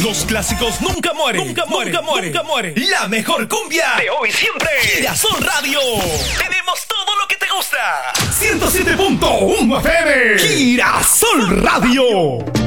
Los clásicos nunca mueren. Nunca mueren. Nunca mueren. Nunca mueren. La mejor cumbia de hoy siempre. Girasol Radio. Tenemos todo lo que te gusta. 107.1 FM. Girasol Radio.